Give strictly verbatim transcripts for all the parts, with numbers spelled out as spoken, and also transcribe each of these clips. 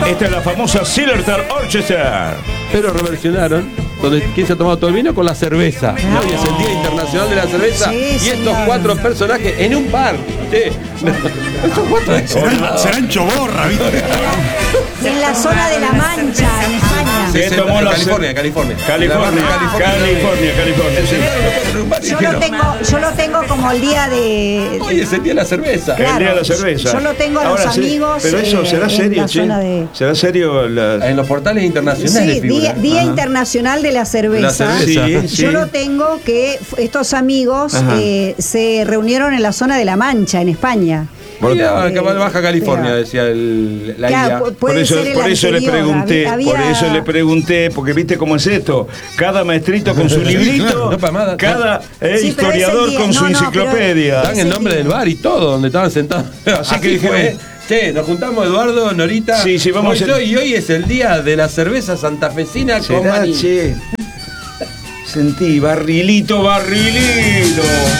Esta es la famosa Zillertal Orchestra. Pero reversionaron, donde ¿quién se ha tomado todo el vino? Con la cerveza. Claro. Hoy es el Día Internacional de la Cerveza. Sí, y estos señor. cuatro personajes en un bar. Sí. Estos cuatro Serán, serán choborra, ¿viste? En la zona de La Mancha, en España. Sí, Sí, tomó en la- California, California. California, California, California, sí. Yo lo tengo, yo lo tengo como el día de. Hoy es el Día de la Cerveza. Claro. El día de la cerveza. Yo lo tengo a los Ahora sí, amigos, pero eso eh, será en serio, la che. zona de- ¿Será serio? La... En los portales internacionales Sí, figura. Día, Día Ajá. Internacional de la Cerveza. La cerveza. Sí, sí. Yo lo tengo que f- estos amigos Ajá. eh, se reunieron en la zona de La Mancha, en España. Mira, Eh, Cabal Baja California, pero- decía el, la Claro, I A. pu- Por puede eso, ser el por eso le anterior. pregunté, Había- por eso le pregunté, porque viste cómo es esto. Cada maestrito con su librito, No, para más, cada eh, Sí, pero es el historiador día- con no, su no, pero- enciclopedia. Dan el nombre del bar y todo, donde estaban sentados. Así, que que fue. dijeron- Che, nos juntamos Eduardo, Norita. Sí, sí, vamos voy a- yo, y hoy es el día de la cerveza santafesina con ¿Será, maní. che? Sentí, barrilito, barrilito.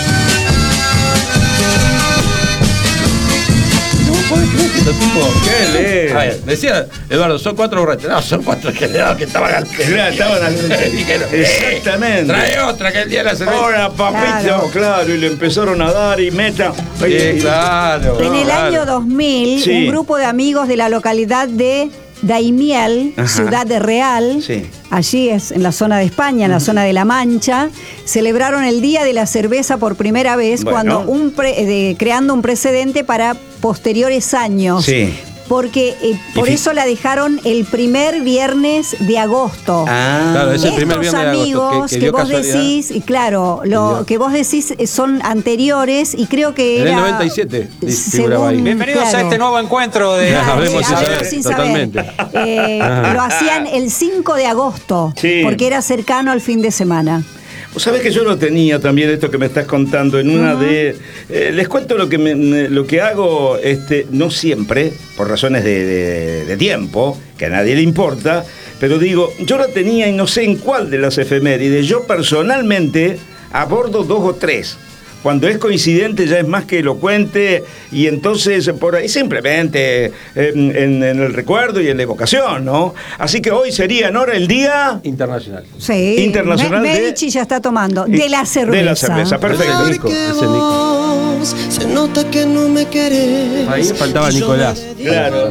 No podés creer que estos tipos. ¿Qué lees? A ver, decía Eduardo, son cuatro borrachos. No, son cuatro que que estaban al Claro, estaban al- Dijeron, eh, Exactamente. Trae otra que es el día de la cerveza. Ahora, papito, Claro. claro. y le empezaron a dar y meta. Sí, claro. En el claro. año dos mil, Sí. un grupo de amigos de la localidad de Daimiel, Ajá. ciudad de Real, Sí. allí es en la zona de España, en la zona de La Mancha, celebraron el Día de la Cerveza por primera vez, Bueno. cuando un pre- de- creando un precedente para posteriores años. Sí. Porque eh, por fi- eso la dejaron el primer viernes de agosto. Ah, Claro, es el Estos primer viernes de agosto, amigos que- que, que dio vos casualidad. decís, y claro, lo Dio. que vos decís eh, son anteriores y creo que En el era, noventa y siete según- figuraba ahí. Bienvenidos claro. a este nuevo encuentro de. Ya, Ah, hablemos sí, sin hablemos saber, sin saber. totalmente. Eh, Ajá. lo hacían el cinco de agosto, Sí. porque era cercano al fin de semana. Vos sabés que yo lo tenía también, esto que me estás contando, en una de... eh, les cuento lo que, me- me- lo que hago, este, no siempre, por razones de, de- de tiempo, que a nadie le importa, pero digo, yo la tenía y no sé en cuál de las efemérides. Yo personalmente abordo dos o tres. Cuando es coincidente ya es más que elocuente y entonces por ahí simplemente en, en- en el recuerdo y en la evocación, ¿no? Así que hoy sería, Nora, el día... Internacional. Sí. Internacional Me- de- Medici ya está tomando. De la cerveza. De la cerveza, perfecto. Ese Nico, ese Nico. Se nota que no me querés. Ahí faltaba Nicolás. Claro.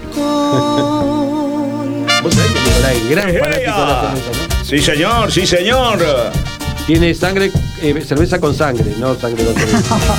Vos sabés que Nicolás es gran fanático de la cerveza, ¿no? Sí, señor, sí, señor. Tiene sangre, eh, cerveza con sangre, no sangre con cerveza.